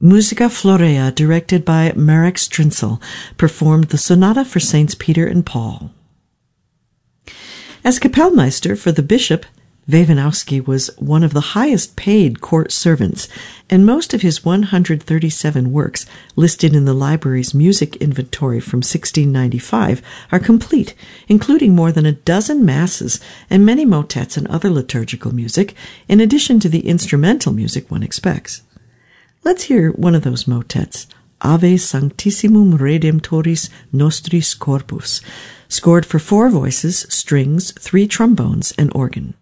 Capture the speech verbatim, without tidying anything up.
Musica Florea, directed by Marek Strincel, performed the Sonata for Saints Peter and Paul. As Kapellmeister for the bishop, Wewanowski was one of the highest-paid court servants, and most of his one hundred thirty-seven works, listed in the library's music inventory from sixteen ninety-five, are complete, including more than a dozen masses and many motets and other liturgical music, in addition to the instrumental music one expects. Let's hear one of those motets, Ave Sanctissimum Redemptoris Nostris Corpus, scored for four voices, strings, three trombones, and organ.